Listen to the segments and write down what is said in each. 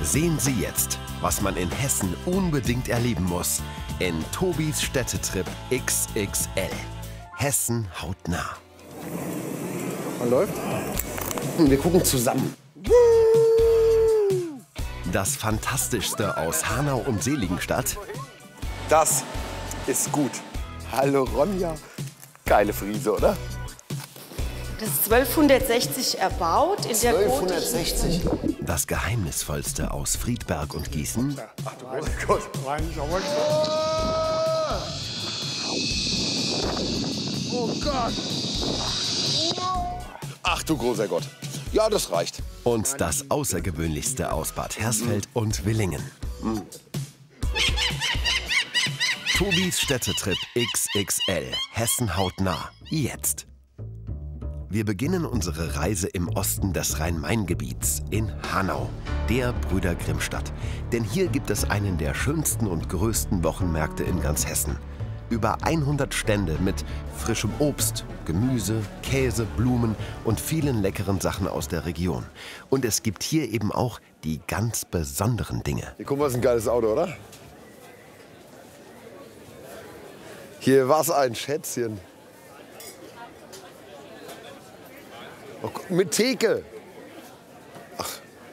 Sehen Sie jetzt, was man in Hessen unbedingt erleben muss. In Tobis Städtetrip XXL. Hessen hautnah. Man läuft. Wir gucken zusammen. Das Fantastischste aus Hanau und Seligenstadt. Das ist gut. Hallo Ronja. Geile Friese, oder? Das ist 1260 erbaut in der 1260. Das Geheimnisvollste aus Friedberg und Gießen. Ach du Gott. Oh Gott. Ach du großer Gott. Ja, das reicht. Und das Außergewöhnlichste aus Bad Hersfeld und Willingen. Tobis Städtetrip XXL. Hessen hautnah. Jetzt. Wir beginnen unsere Reise im Osten des Rhein-Main-Gebiets, in Hanau, der Brüder Grimm-Stadt. Denn hier gibt es einen der schönsten und größten Wochenmärkte in ganz Hessen. Über 100 Stände mit frischem Obst, Gemüse, Käse, Blumen und vielen leckeren Sachen aus der Region. Und es gibt hier eben auch die ganz besonderen Dinge. Hier, guck mal, was ein geiles Auto, oder? Hier war's ein Schätzchen. Oh, mit Theke. Ach.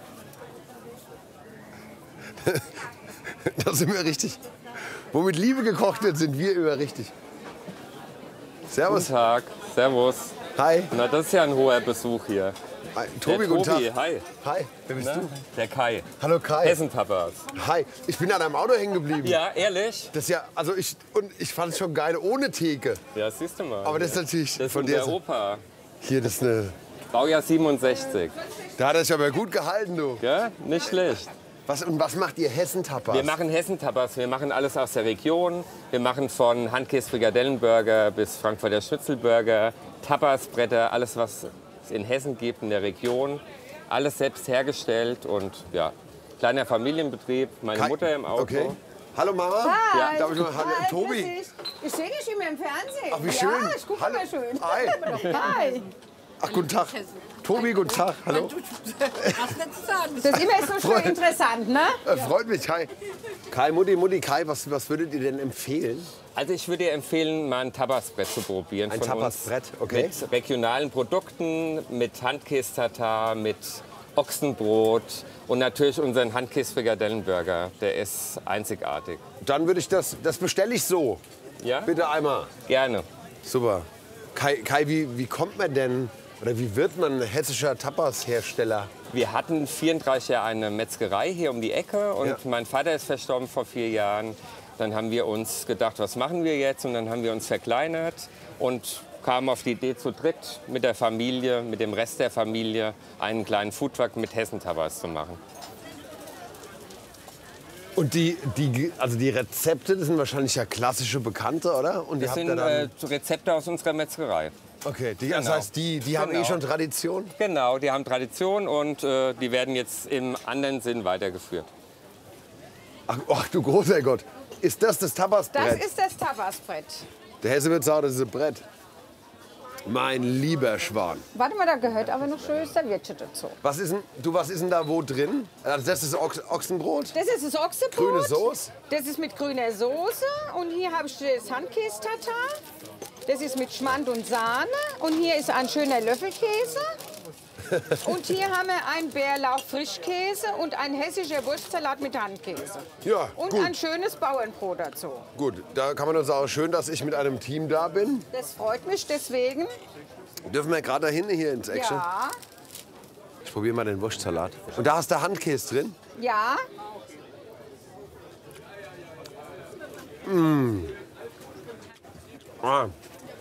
Da sind wir richtig. Wo mit Liebe gekocht wird, sind wir immer richtig. Servus. Guten Tag, servus. Hi. Na, das ist ja ein hoher Besuch hier. Hi. Tobi, Der guten Tobi, Tag. hi. Hi, wer bist Na, du? der Kai. Hallo Kai. Hessen-Tapas. Hi, ich bin an einem Auto hängen geblieben. Ja, ehrlich? Das ist ja, also ich fand es schon geil ohne Theke. Ja, siehst du mal. Aber das ist natürlich das ist von unser der Opa. Hier, das ist eine. Baujahr 67. Da hat er sich aber gut gehalten, du. Ja, nicht schlecht. Was macht ihr Hessen-Tapas? Wir machen Hessen-Tapas. Wir machen alles aus der Region. Wir machen von Handkäse-Frikadellenburger bis Frankfurter Schnitzelburger, Tapasbretter, alles, was es in Hessen gibt, in der Region. Alles selbst hergestellt und ja, kleiner Familienbetrieb. Meine Mutter im Auto. Okay. Hallo Mama. Hi. Ja, darf ich mal, hallo, Hi, Tobi. grüß dich. Ich sehe dich immer im Fernsehen. Ach, wie schön. Ja, ich gucke Hallo. mal schön. Hi. Hi. Ach, guten Tag. Tobi, guten Tag. Hallo. Das ist immer so schön interessant, ne? Freut mich. Hi. Kai, Mutti, Kai, was würdet ihr denn empfehlen? Also ich würde dir empfehlen, mal ein Tapasbrett zu probieren. Ein von uns. Tapasbrett, okay. Mit regionalen Produkten, mit Handkäse-Tatar, mit Ochsenbrot und natürlich unseren Handkäse-Frikadellenburger. Der ist einzigartig. Dann würde ich das bestelle ich so. Ja? Bitte einmal. Gerne. Super. Kai, wie kommt man denn, oder wie wird man hessischer Tapas-Hersteller? Wir hatten 34 Jahre eine Metzgerei hier um die Ecke und Ja. mein Vater ist verstorben vor 4 Jahren. Dann haben wir uns gedacht, was machen wir jetzt? Und dann haben wir uns verkleinert und kamen auf die Idee, zu dritt mit der Familie, mit dem Rest der Familie, einen kleinen Foodtruck mit Hessen-Tapas zu machen. Und die Rezepte, das sind wahrscheinlich ja klassische Bekannte, oder? Und Das sind Rezepte aus unserer Metzgerei. okay, das genau. heißt, die haben Genau. eh schon Tradition? Genau, die haben Tradition und die werden jetzt im anderen Sinn weitergeführt. Ach du großer Gott. Ist das Tapasbrett? Das ist das Tapasbrett. Der Hesse wird sagen, das ist ein Brett. Mein lieber Schwan. Warte mal, da gehört aber noch schönes Serviettchen dazu. Was ist denn da wo drin? Also das ist Ochsenbrot? Das ist das Ochsenbrot. Grüne Soße? Das ist mit grüner Soße. Und hier habe ich das Handkäse-Tatar. Das ist mit Schmand und Sahne. Und hier ist ein schöner Löffelkäse. Und hier haben wir einen Bärlauch-Frischkäse und ein hessischer Wurstsalat mit Handkäse. Ja, Und gut. ein schönes Bauernbrot dazu. Gut, da kann man nur sagen, schön, dass ich mit einem Team da bin. Das freut mich deswegen. Dürfen wir gerade dahin hier ins Action? Ja, Ich probiere mal den Wurstsalat. Und da hast du Handkäse drin? ja. Ah.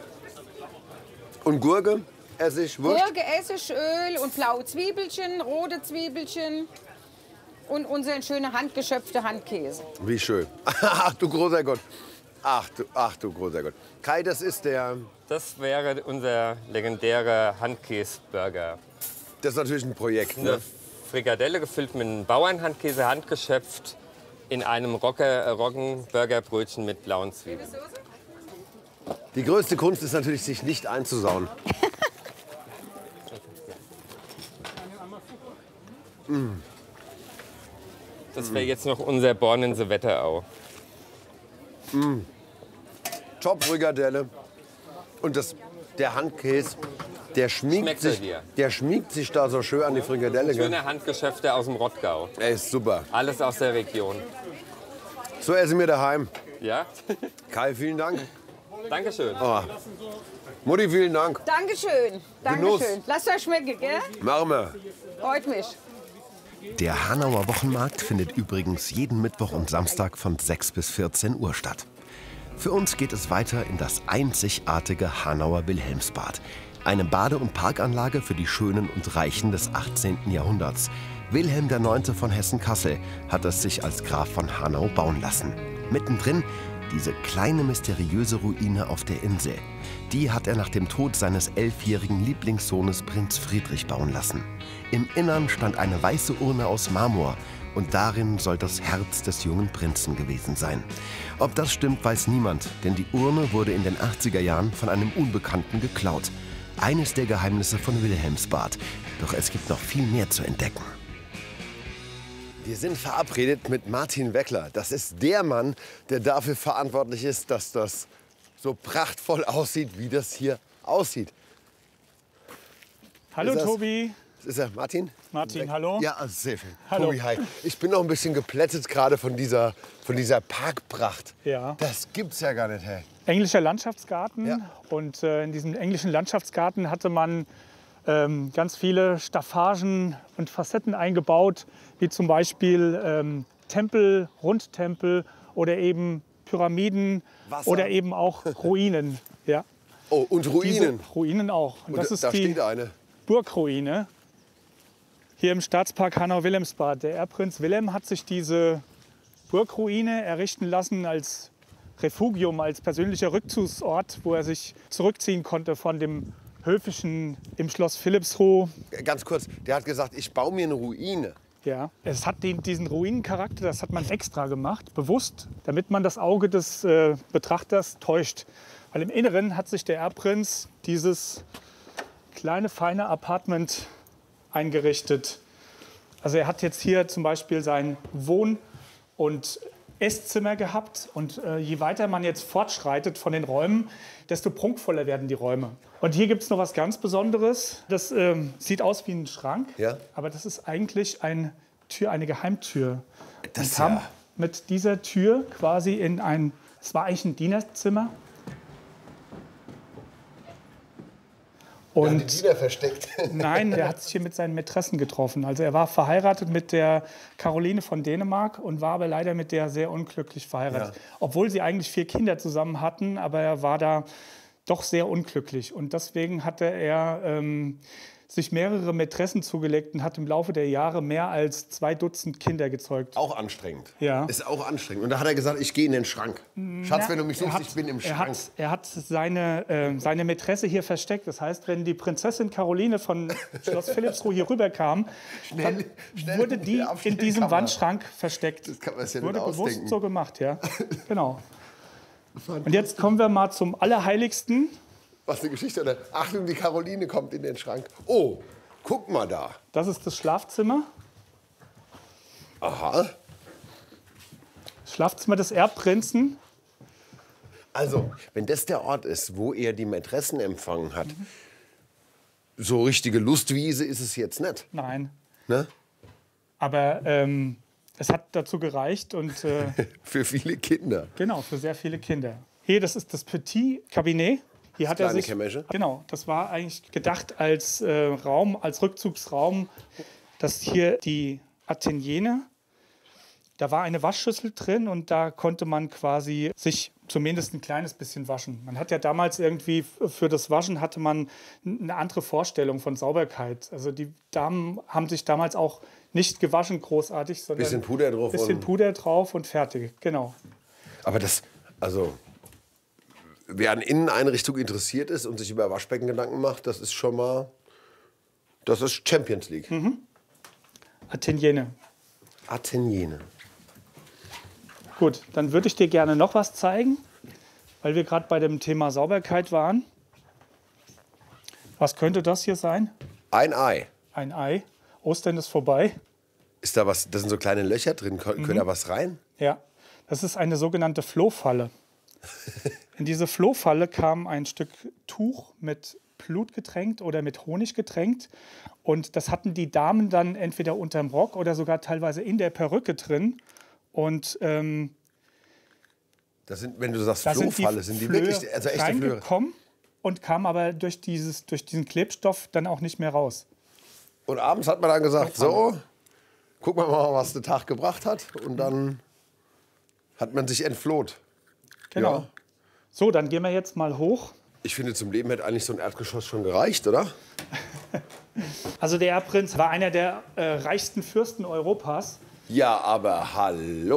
Und Gurke, Essig, Wurst? Gurke, Essigöl und blaue Zwiebelchen, rote Zwiebelchen und unseren schönen handgeschöpften Handkäse. Wie schön. Ach du großer Gott. Ach du großer Gott. Kai, das ist Das wäre unser legendärer Handkäseburger. das ist natürlich ein Projekt. Eine Ne? Frikadelle gefüllt mit einem Bauernhandkäse, handgeschöpft in einem Roggenburgerbrötchen mit blauen Zwiebeln. Die größte Kunst ist natürlich, sich nicht einzusauen. Das wäre jetzt noch unser Born in the Wetterau. Top-Frikadelle. Und der Handkäse, der schmiegt sich da so schön an die Frikadelle. Gell? Schöne Handgeschäfte aus dem Rottgau. Ey, ist super. Alles aus der Region. So essen wir daheim. Ja? Kai, vielen Dank. Dankeschön. Oh. Mutti, vielen Dank. Dankeschön. Genuss. Dankeschön. Lasst euch schmecken, gell? Machen wir. Freut mich. Der Hanauer Wochenmarkt findet übrigens jeden Mittwoch und Samstag von 6 bis 14 Uhr statt. Für uns geht es weiter in das einzigartige Hanauer Wilhelmsbad. Eine Bade- und Parkanlage für die Schönen und Reichen des 18. Jahrhunderts. Wilhelm IX. Von Hessen-Kassel hat es sich als Graf von Hanau bauen lassen. Mittendrin diese kleine mysteriöse Ruine auf der Insel. Die hat er nach dem Tod seines 11-jährigen Lieblingssohnes Prinz Friedrich bauen lassen. Im Innern stand eine weiße Urne aus Marmor und darin soll das Herz des jungen Prinzen gewesen sein. Ob das stimmt, weiß niemand, denn die Urne wurde in den 80er Jahren von einem Unbekannten geklaut. Eines der Geheimnisse von Wilhelmsbad. Doch es gibt noch viel mehr zu entdecken. Wir sind verabredet mit Martin Weckler. Das ist der Mann, der dafür verantwortlich ist, dass das so prachtvoll aussieht, wie das hier aussieht. Hallo Tobi. Ist er Martin? Martin, hallo. Ja, also sehr schön. Hallo. Tobi, hi. Ich bin noch ein bisschen geplättet gerade von dieser Parkpracht. Ja. Das gibt's ja gar nicht, hey. Englischer Landschaftsgarten. Ja. Und in diesem englischen Landschaftsgarten hatte man ganz viele Staffagen und Facetten eingebaut, wie zum Beispiel Tempel, Rundtempel oder eben Pyramiden Wasser. oder eben auch Ruinen. Ja. Oh, und Ruinen. Diese Ruinen auch. Und das ist da die steht eine. Burgruine hier im Staatspark Hanau-Wilhelmsbad. Der Erbprinz Wilhelm hat sich diese Burgruine errichten lassen als Refugium, als persönlicher Rückzugsort, wo er sich zurückziehen konnte von dem Höfischen im Schloss Philippsruh. Ganz kurz, der hat gesagt, ich baue mir eine Ruine. Ja, es hat diesen Ruinencharakter, das hat man extra gemacht, bewusst, damit man das Auge des Betrachters täuscht. Weil im Inneren hat sich der Erbprinz dieses kleine, feine Apartment eingerichtet. Also er hat jetzt hier zum Beispiel sein Wohn- und Esszimmer gehabt. Und je weiter man jetzt fortschreitet von den Räumen, desto prunkvoller werden die Räume. Und hier gibt es noch was ganz Besonderes. Das sieht aus wie ein Schrank, Ja. aber das ist eigentlich eine Geheimtür. Das Wir ist kamen ja- mit dieser Tür quasi es war eigentlich ein Dienerzimmer. Und Die Diener versteckt. nein, er hat sich hier mit seinen Mätressen getroffen. Also er war verheiratet mit der Caroline von Dänemark und war aber leider mit der sehr unglücklich verheiratet. Ja. Obwohl sie eigentlich 4 Kinder zusammen hatten, aber er war da doch sehr unglücklich. Und deswegen hatte er sich mehrere Mätressen zugelegt und hat im Laufe der Jahre mehr als 2 Dutzend Kinder gezeugt. Auch anstrengend. Ja. Ist auch anstrengend. Und da hat er gesagt, ich gehe in den Schrank. Schatz, wenn du mich suchst, ich bin im Schrank. Er hat seine Mätresse hier versteckt. Das heißt, wenn die Prinzessin Caroline von Schloss Philippsruh hier rüberkam, dann schnell wurde die auf in die diesem Kamera. Wandschrank versteckt. Das kann man sich ja Wurde nicht bewusst ausdenken. so gemacht, ja. Genau. Und jetzt kommen wir mal zum Allerheiligsten. Was eine Geschichte, oder? Achtung, die Caroline kommt in den Schrank. Oh, guck mal da. Das ist das Schlafzimmer. Aha. Das Schlafzimmer des Erbprinzen. Also, wenn das der Ort ist, wo er die Mätressen empfangen hat, so richtige Lustwiese ist es jetzt nicht. Nein. Ne? Aber es hat dazu gereicht und Für viele Kinder. genau, für sehr viele Kinder. Hier, das ist das Petit Cabinet. Hier hat er kleine sich, Kämmerchen? genau, das war eigentlich gedacht als Raum, als Rückzugsraum. Das hier die Atelier. Da war eine Waschschüssel drin und da konnte man quasi sich zumindest ein kleines bisschen waschen. Man hat ja damals irgendwie, für das Waschen hatte man eine andere Vorstellung von Sauberkeit. Also die Damen haben sich damals auch nicht gewaschen großartig, sondern Bisschen Puder drauf bisschen und- Puder drauf und fertig, genau. Aber das, also, wer an Inneneinrichtung interessiert ist und sich über Waschbecken Gedanken macht, das ist schon mal, das ist Champions League. Atelier. Atelier. Gut, dann würde ich dir gerne noch was zeigen, weil wir gerade bei dem Thema Sauberkeit waren. Was könnte das hier sein? Ein Ei. Ein Ei. Ostern ist vorbei. Ist da was, da sind so kleine Löcher drin, können da was rein? Ja, das ist eine sogenannte Flohfalle. In diese Flohfalle kam ein Stück Tuch mit Blut getränkt oder mit Honig getränkt. Und das hatten die Damen dann entweder unterm Rock oder sogar teilweise in der Perücke drin. Und Das sind, wenn du sagst da Flohfalle, sind die wirklich also echte Flöhe? reingekommen und kamen aber durch diesen Klebstoff dann auch nicht mehr raus. Und abends hat man dann gesagt, so, gucken wir mal, was der Tag gebracht hat. Und dann hat man sich entfloht. Genau. Ja. So, dann gehen wir jetzt mal hoch. Ich finde, zum Leben hätte eigentlich so ein Erdgeschoss schon gereicht, oder? Also der Erbprinz war einer der reichsten Fürsten Europas. Ja, aber hallo.